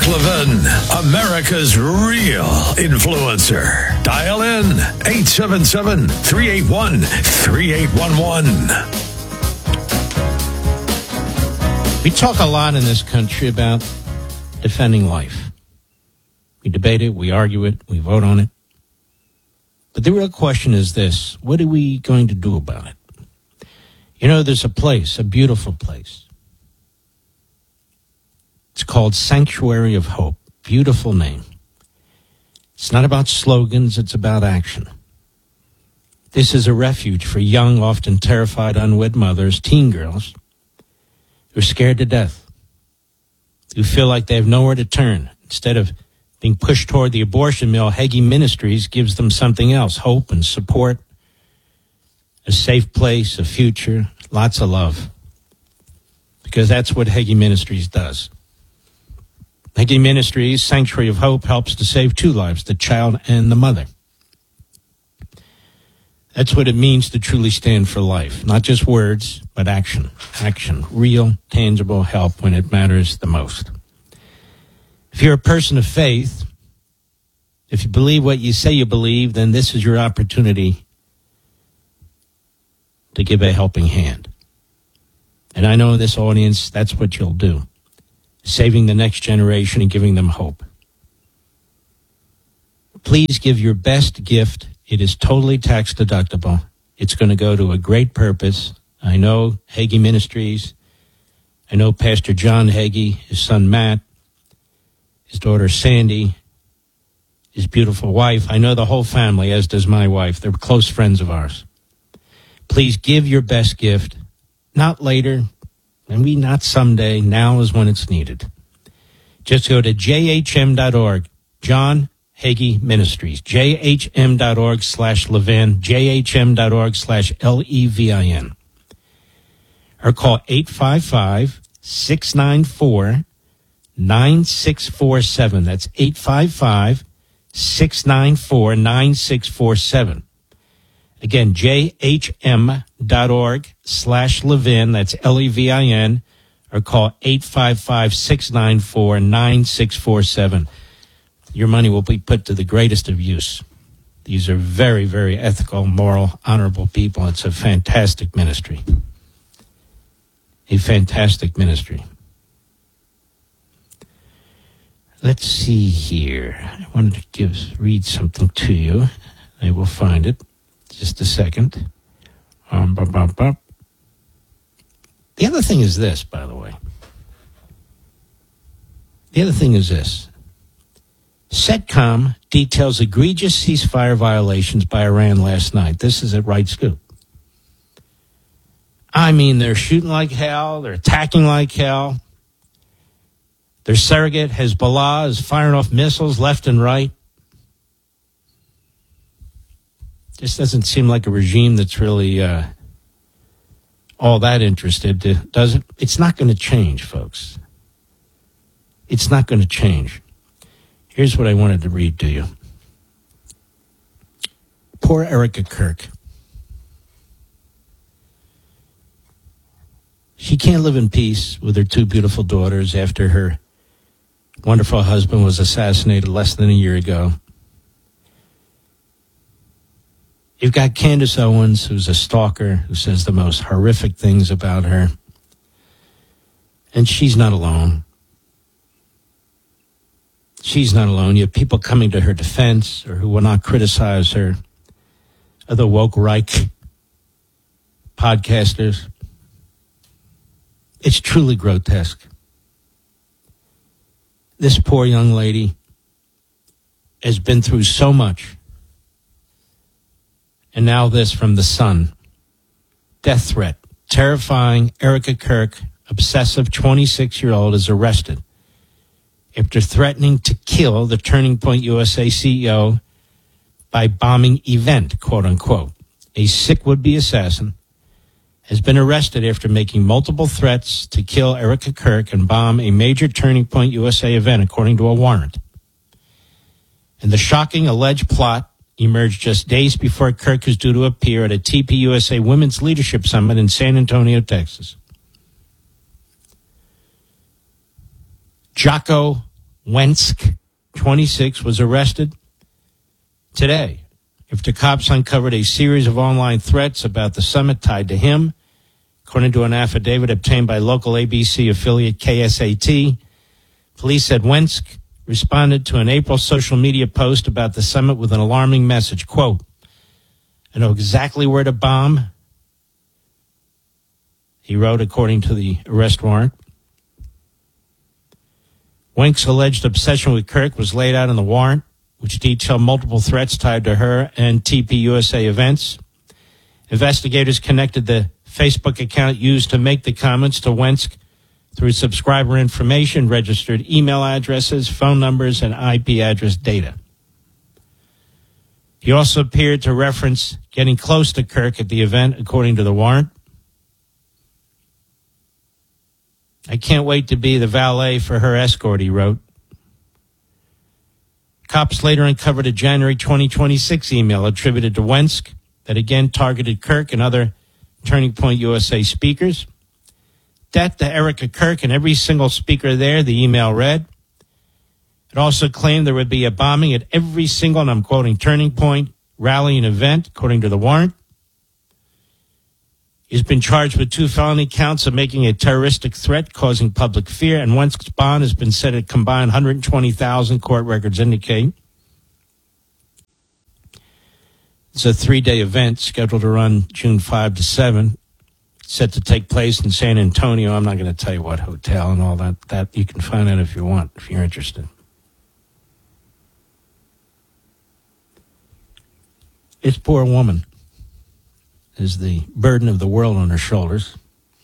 Mark Levin, America's real influencer. Dial in 877-381-3811. We talk a lot in this country about defending life. We debate it, we argue it, we vote on it. But the real question is this: what are we going to do about it? You know, there's a place, a beautiful place. It's called Sanctuary of Hope. Beautiful name. It's not about slogans, it's about action. This is a refuge for young, often terrified, unwed mothers, teen girls, who are scared to death, who feel like they have nowhere to turn. Instead of being pushed toward the abortion mill, Hagee Ministries gives them something else: hope and support, a safe place, a future, lots of love. Because that's what Hagee Ministries does. Hagee Ministries, Sanctuary of Hope, helps to save two lives, the child and the mother. That's what it means to truly stand for life. Not just words, but action. Action. Real, tangible help when it matters the most. If you're a person of faith, if you believe what you say you believe, then this is your opportunity to give a helping hand. And I know in this audience, that's what you'll do. Saving the next generation and giving them hope. Please give your best gift. It is totally tax deductible. It's going to go to a great purpose. I know Hagee Ministries. I know Pastor John Hagee, his son Matt, his daughter Sandy, his beautiful wife. I know the whole family, as does my wife. They're close friends of ours. Please give your best gift. Not later, maybe not someday. Now is when it's needed. Just go to jhm.org. John Hagee Ministries. jhm.org/Levin. jhm.org/LEVIN. Or call 855-694-9647. That's 855-694-9647. Again, jhm.org/Levin, that's LEVIN, or call 855-694-9647. Your money will be put to the greatest of use. These are very, very ethical, moral, honorable people. It's a fantastic ministry. A fantastic ministry. Let's see here. I wanted to read something to you. I will find it. Just a second. The other thing is this, by the way. The other thing is this. CENTCOM details egregious ceasefire violations by Iran last night. This is at Right Scoop. I mean, they're shooting like hell. They're attacking like hell. Their surrogate, Hezbollah, is firing off missiles left and right. This doesn't seem like a regime that's really all that interested, does it? It's not going to change, folks. It's not going to change. Here's what I wanted to read to you. Poor Erica Kirk. She can't live in peace with her two beautiful daughters after her wonderful husband was assassinated less than a year ago. You've got Candace Owens, who's a stalker, who says the most horrific things about her. And she's not alone. She's not alone. You have people coming to her defense or who will not criticize her. Other woke Reich podcasters. It's truly grotesque. This poor young lady has been through so much. And now this from The Sun. Death threat. Terrifying. Erica Kirk, obsessive 26-year-old, is arrested after threatening to kill the Turning Point USA CEO by bombing event, quote unquote. A sick would-be assassin has been arrested after making multiple threats to kill Erica Kirk and bomb a major Turning Point USA event, according to a warrant. And the shocking alleged plot emerged just days before Kirk is due to appear at a TPUSA Women's Leadership Summit in San Antonio, Texas. Jocko Wensk, 26, was arrested today after cops uncovered a series of online threats about the summit tied to him. According to an affidavit obtained by local ABC affiliate KSAT, police said Wensk responded to an April social media post about the summit with an alarming message. Quote, "I know exactly where to bomb," he wrote, according to the arrest warrant. Wensk's alleged obsession with Kirk was laid out in the warrant, which detailed multiple threats tied to her and TPUSA events. Investigators connected the Facebook account used to make the comments to Wensk through subscriber information, registered email addresses, phone numbers, and IP address data. He also appeared to reference getting close to Kirk at the event, according to the warrant. "I can't wait to be the valet for her escort," he wrote. Cops later uncovered a January 2026 email attributed to Wensk that again targeted Kirk and other Turning Point USA speakers. "Death to Erica Kirk and every single speaker there," the email read. It also claimed there would be a bombing at every single, and I'm quoting, Turning Point rally and event, according to the warrant. He's been charged with 2 felony counts of making a terroristic threat, causing public fear, and Wensk's bond has been set at combined $120,000, court records indicate. It's a 3-day event scheduled to run June 5 to 7, set to take place in San Antonio. I'm not going to tell you what hotel and all that. That you can find out if you want, if you're interested. This poor woman is the burden of the world on her shoulders.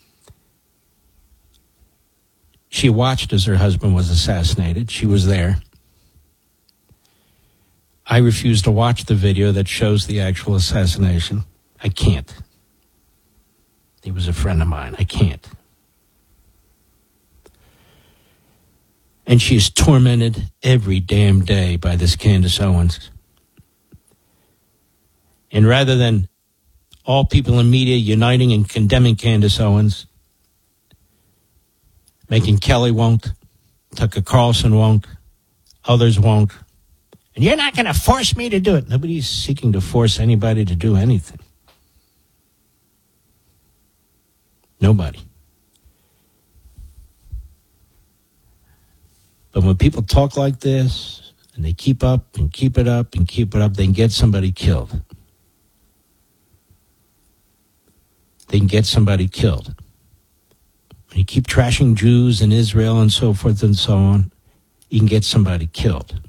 She watched as her husband was assassinated. She was there. I refuse to watch the video that shows the actual assassination. I can't. He was a friend of mine. I can't. And she is tormented every damn day by this Candace Owens. And rather than all people in media uniting and condemning Candace Owens, making Kelly won't, Tucker Carlson won't, others won't, and you're not going to force me to do it. Nobody's seeking to force anybody to do anything. Nobody. But when people talk like this, and they keep up and keep it up and keep it up, they can get somebody killed. They can get somebody killed. When you keep trashing Jews and Israel and so forth and so on, you can get somebody killed.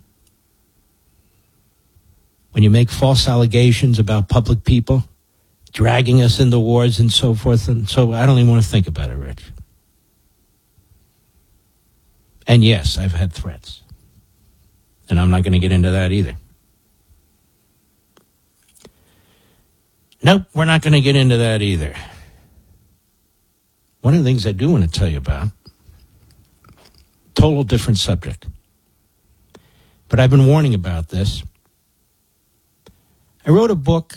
When you make false allegations about public people, dragging us into wars and so forth and so, I don't even want to think about it, Rich. And yes, I've had threats. And I'm not going to get into that either. Nope, we're not going to get into that either. One of the things I do want to tell you about, total different subject, but I've been warning about this. I wrote a book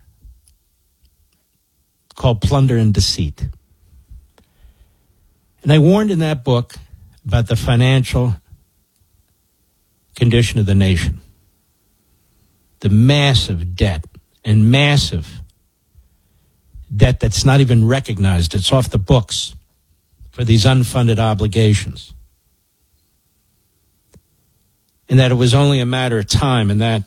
called Plunder and Deceit. And I warned in that book about the financial condition of the nation, the massive debt and massive debt that's not even recognized. It's off the books for these unfunded obligations. And that it was only a matter of time, and that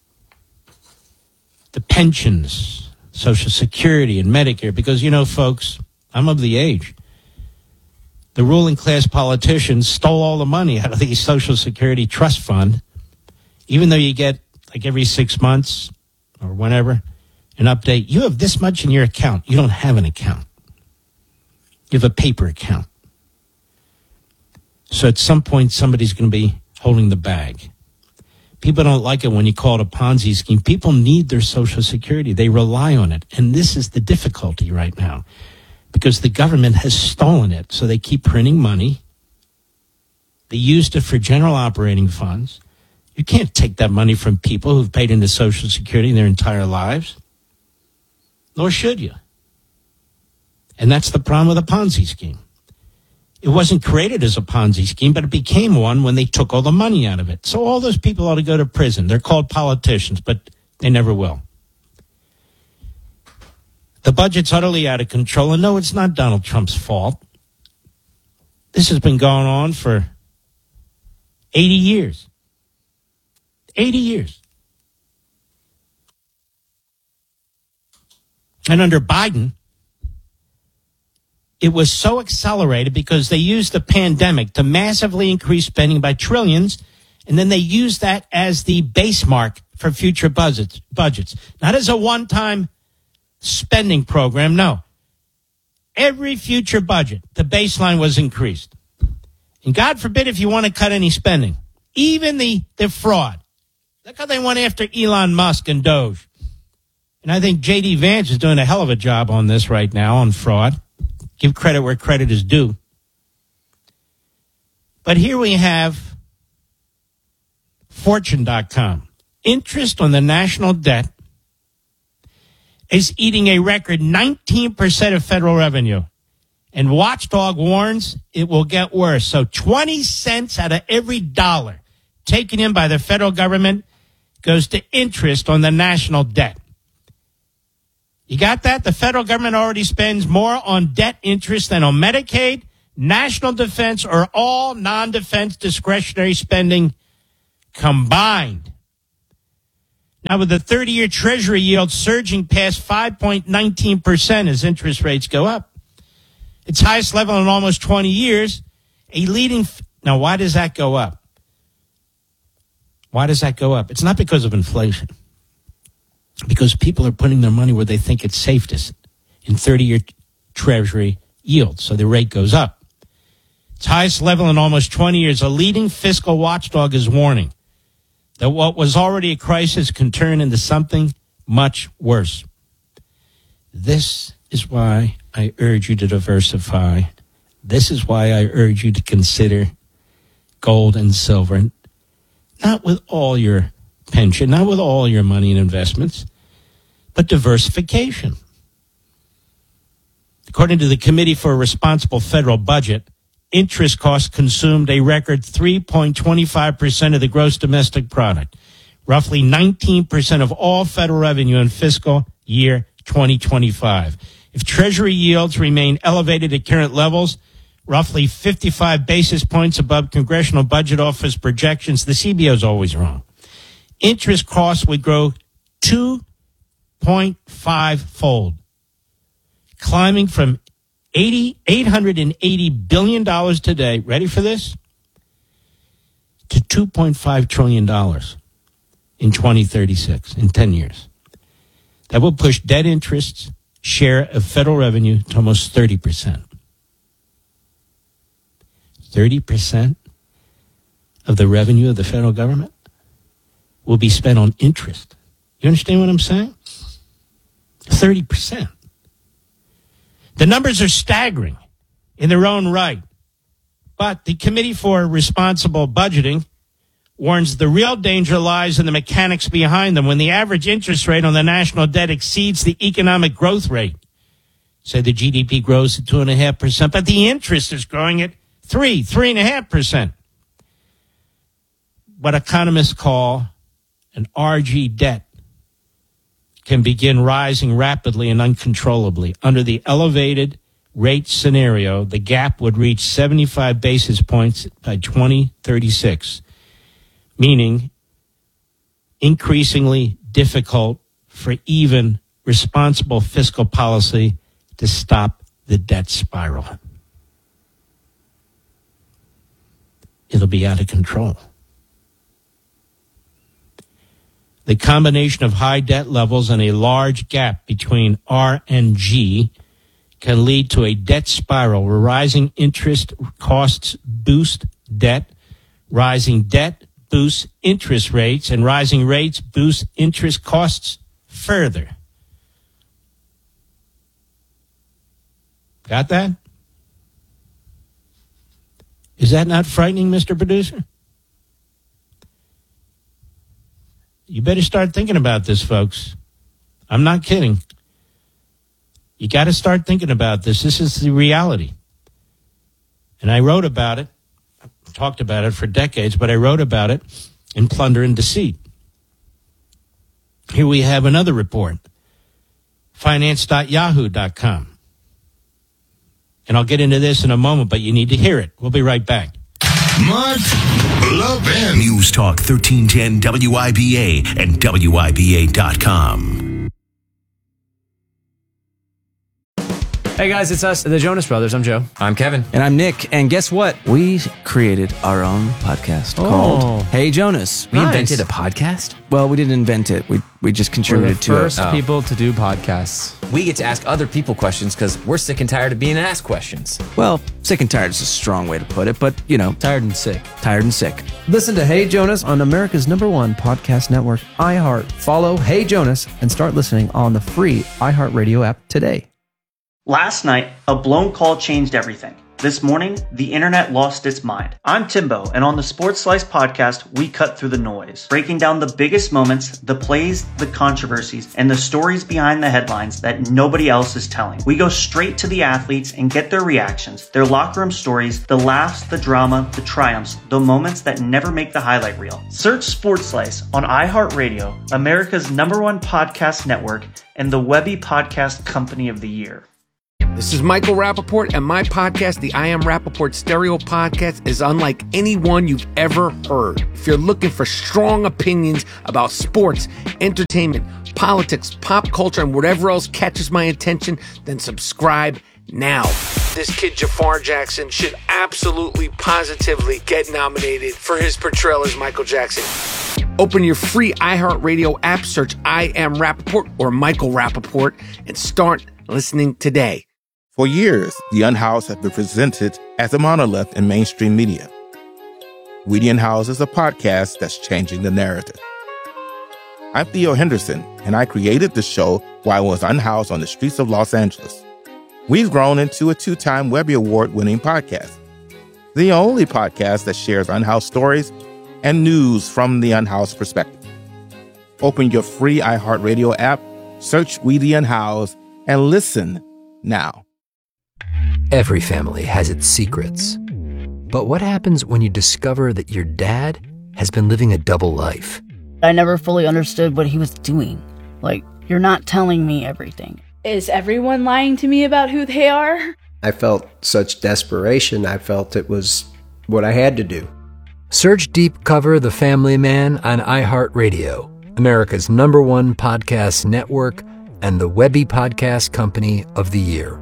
the pensions, Social Security and Medicare, because, you know, folks, I'm of the age. The ruling class politicians stole all the money out of the Social Security Trust Fund, even though you get, like every 6 months or whenever, an update. You have this much in your account. You don't have an account. You have a paper account. So at some point, somebody's going to be holding the bag. People don't like it when you call it a Ponzi scheme. People need their Social Security. They rely on it. And this is the difficulty right now, because the government has stolen it. So they keep printing money. They used it for general operating funds. You can't take that money from people who've paid into Social Security their entire lives. Nor should you. And that's the problem with a Ponzi scheme. It wasn't created as a Ponzi scheme, but it became one when they took all the money out of it. So all those people ought to go to prison. They're called politicians, but they never will. The budget's utterly out of control, and no, it's not Donald Trump's fault. This has been going on for 80 years. 80 years. And under Biden, it was so accelerated because they used the pandemic to massively increase spending by trillions, and then they used that as the base mark for future budgets. Not as a one-time spending program, no. Every future budget, the baseline was increased. And God forbid if you want to cut any spending, even the fraud. Look how they went after Elon Musk and Doge. And I think J.D. Vance is doing a hell of a job on this right now on fraud. Give credit where credit is due. But here we have Fortune.com. Interest on the national debt is eating a record 19% of federal revenue. And Watchdog warns it will get worse. So 20 cents out of every dollar taken in by the federal government goes to interest on the national debt. You got that? The federal government already spends more on debt interest than on Medicaid, national defense, or all non-defense discretionary spending combined. Now, with the 30-year Treasury yield surging past 5.19% as interest rates go up, its highest level in almost 20 years, now, why does that go up? Why does that go up? It's not because of inflation. Because people are putting their money where they think it's safest in 30-year Treasury yield, so the rate goes up. Its highest level in almost 20 years, a leading fiscal watchdog is warning that what was already a crisis can turn into something much worse. This is why I urge you to diversify. This is why I urge you to consider gold and silver, not with all your pension, not with all your money and investments, but diversification. According to the Committee for a Responsible Federal Budget, interest costs consumed a record 3.25% of the gross domestic product, roughly 19% of all federal revenue in fiscal year 2025. If Treasury yields remain elevated at current levels, roughly 55 basis points above Congressional Budget Office projections, the CBO is always wrong. Interest costs would grow 2.5-fold, climbing from $880 billion today, ready for this, to $2.5 trillion in 2036, in 10 years. That will push debt interest's share of federal revenue to almost 30%. 30% of the revenue of the federal government will be spent on interest. You understand what I'm saying? 30%. The numbers are staggering in their own right. But the Committee for Responsible Budgeting warns the real danger lies in the mechanics behind them. When the average interest rate on the national debt exceeds the economic growth rate, say the GDP grows to 2.5%, but the interest is growing at 3.5%. What economists call an RG debt can begin rising rapidly and uncontrollably. Under the elevated rate scenario, the gap would reach 75 basis points by 2036, meaning increasingly difficult for even responsible fiscal policy to stop the debt spiral. It'll be out of control. The combination of high debt levels and a large gap between R and G can lead to a debt spiral where rising interest costs boost debt, rising debt boosts interest rates, and rising rates boost interest costs further. Got that? Is that not frightening, Mr. Producer? You better start thinking about this, folks. I'm not kidding. You got to start thinking about this. This is the reality. And I wrote about it, talked about it for decades, but I wrote about it in Plunder and Deceit. Here we have another report, finance.yahoo.com. And I'll get into this in a moment, but you need to hear it. We'll be right back. Mark Levin. News Talk 1310 WIBA and WIBA.com. Hey guys, it's us, the Jonas Brothers. I'm Joe. I'm Kevin. And I'm Nick. And guess what? We created our own podcast called Hey Jonas. We invented a podcast? Well, we didn't invent it. We just contributed to it. We're the first people to do podcasts. We get to ask other people questions because we're sick and tired of being asked questions. Well, sick and tired is a strong way to put it, but, you know. Tired and sick. Tired and sick. Listen to Hey Jonas on America's #1 podcast network, iHeart. Follow Hey Jonas and start listening on the free iHeartRadio app today. Last night, a blown call changed everything. This morning, the internet lost its mind. I'm Timbo, and on the Sports Slice podcast, we cut through the noise, breaking down the biggest moments, the plays, the controversies, and the stories behind the headlines that nobody else is telling. We go straight to the athletes and get their reactions, their locker room stories, the laughs, the drama, the triumphs, the moments that never make the highlight reel. Search Sports Slice on iHeartRadio, America's #1 podcast network, and the Webby Podcast Company of the Year. This is Michael Rappaport, and my podcast, the I Am Rappaport Stereo Podcast, is unlike any one you've ever heard. If you're looking for strong opinions about sports, entertainment, politics, pop culture, and whatever else catches my attention, then subscribe now. This kid Jafar Jackson should absolutely, positively get nominated for his portrayal as Michael Jackson. Open your free iHeartRadio app, search I Am Rappaport or Michael Rappaport, and start listening today. For years, The Unhoused has been presented as a monolith in mainstream media. We the Unhoused is a podcast that's changing the narrative. I'm Theo Henderson, and I created the show while I was unhoused on the streets of Los Angeles. We've grown into a 2-time Webby Award-winning podcast, the only podcast that shares unhoused stories and news from the unhoused perspective. Open your free iHeartRadio app, search We the Unhoused, and listen now. Every family has its secrets. But what happens when you discover that your dad has been living a double life? I never fully understood what he was doing. Like, you're not telling me everything. Is everyone lying to me about who they are? I felt such desperation. I felt it was what I had to do. Search Deep Cover The Family Man on iHeartRadio, America's #1 podcast network, and the Webby Podcast Company of the Year.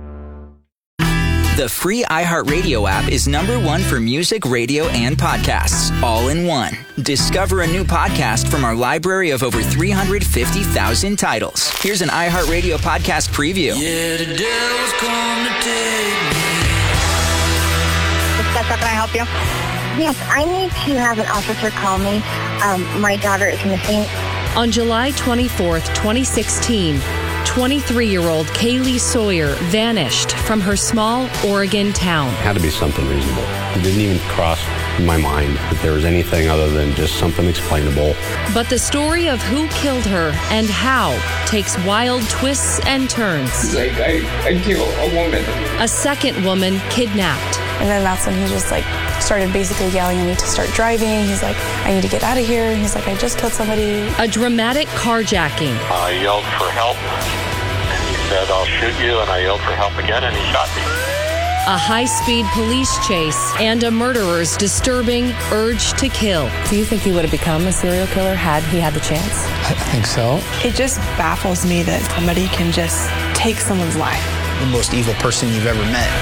The free iHeartRadio app is #1 for music, radio, and podcasts, all in one. Discover a new podcast from our library of over 350,000 titles. Here's an iHeartRadio podcast preview. Yeah, the devil's come to take me. Can I help you? Yes, I need to have an officer call me. My daughter is missing. On July 24th, 2016, 23-year-old Kaylee Sawyer vanished from her small Oregon town. It had to be something reasonable. It didn't even cross my mind that there was anything other than just something explainable. But the story of who killed her and how takes wild twists and turns. Like, I killed a woman. A second woman kidnapped. And then that's when he just started basically yelling at me to start driving. He's like, I need to get out of here. And he's like, I just killed somebody. A dramatic carjacking. I yelled for help, and he said, I'll shoot you, and I yelled for help again, and he shot me. A high-speed police chase and a murderer's disturbing urge to kill. Do you think he would have become a serial killer had he had the chance? I think so. It just baffles me that somebody can just take someone's life. The most evil person you've ever met.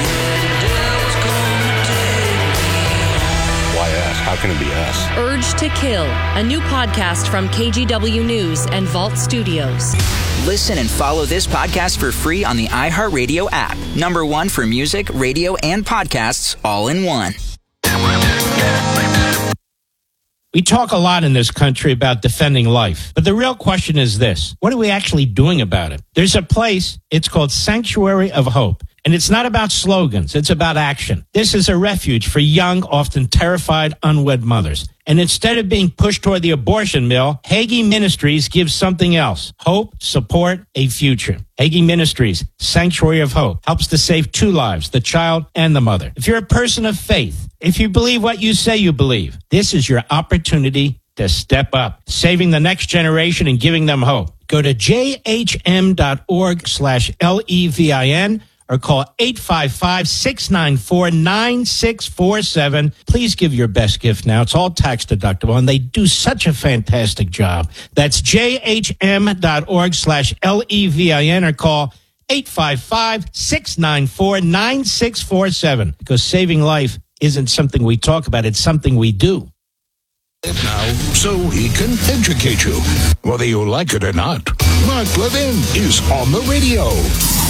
How can it be us? Urge to Kill, a new podcast from KGW News and Vault Studios. Listen and follow this podcast for free on the iHeartRadio app. #1 for music, radio, and podcasts, all in one. We talk a lot in this country about defending life, but the real question is this: what are we actually doing about it? There's a place, it's called Sanctuary of Hope. And it's not about slogans. It's about action. This is a refuge for young, often terrified, unwed mothers. And instead of being pushed toward the abortion mill, Hagee Ministries gives something else. Hope, support, a future. Hagee Ministries, Sanctuary of Hope, helps to save 2 lives, the child and the mother. If you're a person of faith, if you believe what you say you believe, this is your opportunity to step up, saving the next generation and giving them hope. Go to jhm.org/LEVIN or call 855-694-9647. Please give your best gift now. It's all tax deductible, and they do such a fantastic job. That's jhm.org/LEVIN or call 855-694-9647, because saving life isn't something we talk about. It's something we do. Now, so he can educate you, whether you like it or not. Mark Levin is on the radio.